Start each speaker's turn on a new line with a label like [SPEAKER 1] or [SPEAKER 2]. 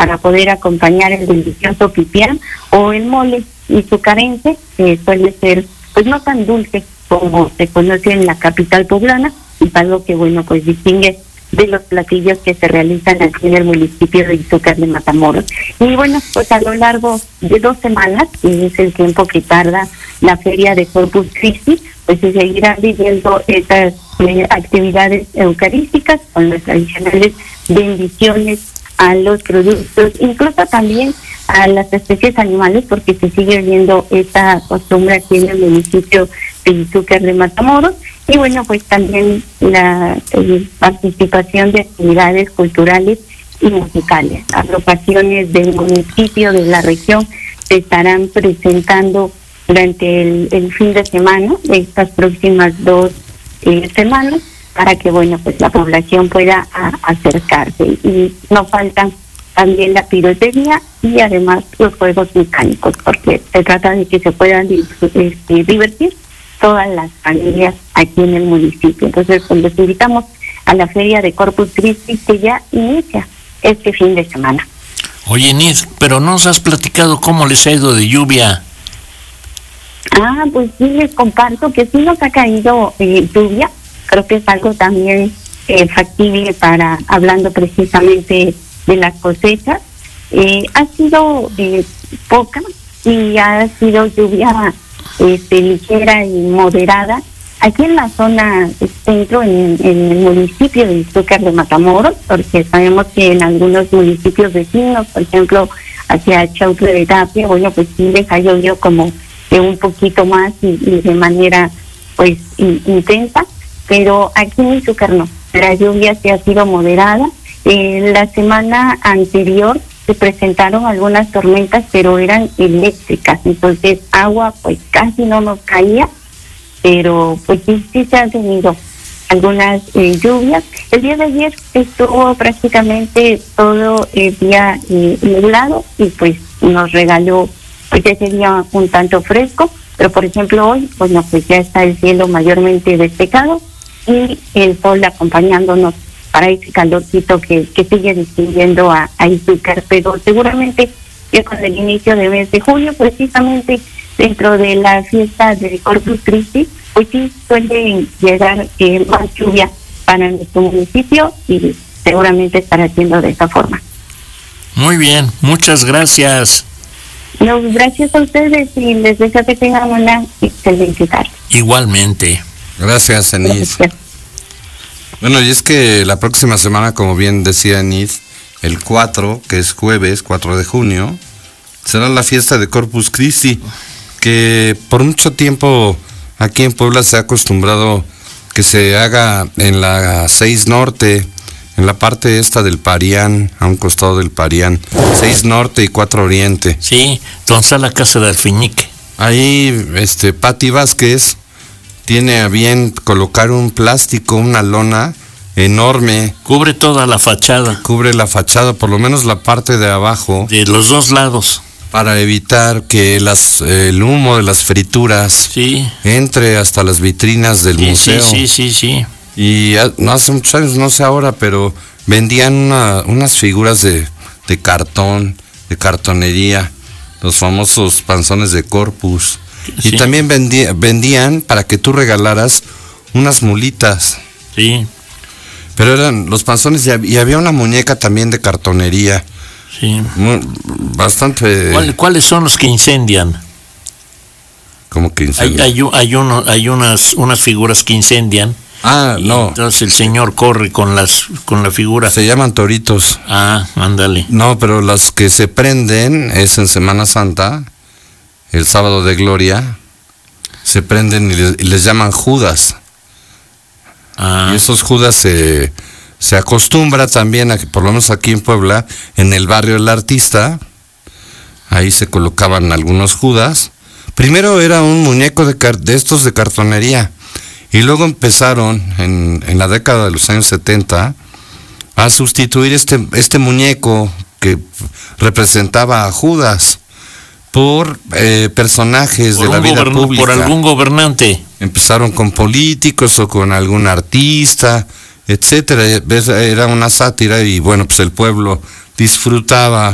[SPEAKER 1] para poder acompañar el delicioso pipián o el mole izucarense, que suele ser pues no tan dulce como se conoce en la capital poblana, y algo que pues distingue de los platillos que se realizan aquí en el municipio de Izúcar de Matamoros. Y pues a lo largo de 2 semanas, que es el tiempo que tarda la feria de Corpus Christi, pues se seguirán viviendo estas actividades eucarísticas con las tradicionales bendiciones a los productos, incluso también a las especies animales, porque se sigue viendo esta costumbre aquí en el municipio de Izúcar de Matamoros. Y pues también la participación de actividades culturales y musicales. Agrupaciones del municipio, de la región, se estarán presentando durante el fin de semana, de estas próximas 2 semanas, para que pues la población pueda acercarse. Y no faltan también la pirotecnia y además los juegos mecánicos, porque se trata de que se puedan divertir todas las familias aquí en el municipio. Entonces, los invitamos a la feria de Corpus Christi, que ya inicia este fin de semana.
[SPEAKER 2] Oye, Nis, pero no nos has platicado cómo les ha ido de lluvia.
[SPEAKER 1] Pues sí, les comparto que sí nos ha caído lluvia. Creo que es algo también factible para, hablando precisamente de las cosechas. Ha sido poca y ha sido lluvia ligera y moderada aquí en la zona centro, en el municipio de Izúcar de Matamoros, porque sabemos que en algunos municipios vecinos, por ejemplo hacia Chautla de Tapia, pues sí les ha llovido como un poquito más y de manera intensa, pero aquí en Izúcar no, la lluvia sí ha sido moderada. La semana anterior se presentaron algunas tormentas, pero eran eléctricas, entonces agua casi no nos caía, pero sí se han tenido algunas lluvias. El día de ayer estuvo prácticamente todo el día nublado y nos regaló ese día un tanto fresco, pero por ejemplo hoy ya está el cielo mayormente despejado y el sol acompañándonos para ese calorcito que sigue distinguiendo a Izúcar. Pero seguramente ya con el inicio del mes de junio, precisamente dentro de la fiesta de Corpus Christi, sí suele llegar más lluvia para nuestro municipio y seguramente estará siendo de esta forma.
[SPEAKER 2] Muy bien, muchas gracias.
[SPEAKER 1] No, gracias a ustedes y les deseo que tengan una excelente tarde.
[SPEAKER 2] Igualmente.
[SPEAKER 3] Gracias, Enis. Bueno, y es que la próxima semana, como bien decía Enis, el 4, que es jueves, 4 de junio, será la fiesta de Corpus Christi, que por mucho tiempo aquí en Puebla se ha acostumbrado que se haga en la 6 Norte, en la parte esta del Parián, a un costado del Parián, 6 Norte y 4 Oriente.
[SPEAKER 2] Sí, donde está la casa de Alfeñique.
[SPEAKER 3] Ahí, Pati Vázquez tiene a bien colocar un plástico, una lona enorme.
[SPEAKER 2] Cubre toda la fachada.
[SPEAKER 3] Cubre la fachada, por lo menos la parte de abajo.
[SPEAKER 2] De los 2 lados.
[SPEAKER 3] Para evitar que el humo de las frituras entre hasta las vitrinas del museo.
[SPEAKER 2] Sí.
[SPEAKER 3] Y no hace muchos años, no sé ahora, pero vendían unas figuras de cartón, de cartonería, los famosos panzones de Corpus. Sí. Y también vendían para que tú regalaras unas mulitas.
[SPEAKER 2] Sí.
[SPEAKER 3] Pero eran los panzones y había una muñeca también de cartonería.
[SPEAKER 2] Sí.
[SPEAKER 3] Bastante.
[SPEAKER 2] ¿Cuáles son los que incendian?
[SPEAKER 3] ¿Cómo que incendian?
[SPEAKER 2] Hay unas figuras que incendian.
[SPEAKER 3] No.
[SPEAKER 2] Entonces el señor corre con la figura.
[SPEAKER 3] Se llaman toritos.
[SPEAKER 2] Ándale.
[SPEAKER 3] No, pero las que se prenden es en Semana Santa, el sábado de Gloria, se prenden y les llaman Judas. Y esos Judas se acostumbra también, por lo menos aquí en Puebla, en el barrio del Artista, ahí se colocaban algunos Judas. Primero era un muñeco de estos de cartonería, y luego empezaron, en la década de los años 70, a sustituir este muñeco que representaba a Judas por personajes de la vida pública.
[SPEAKER 2] Por algún gobernante.
[SPEAKER 3] Empezaron con políticos o con algún artista, etcétera. Era una sátira y el pueblo disfrutaba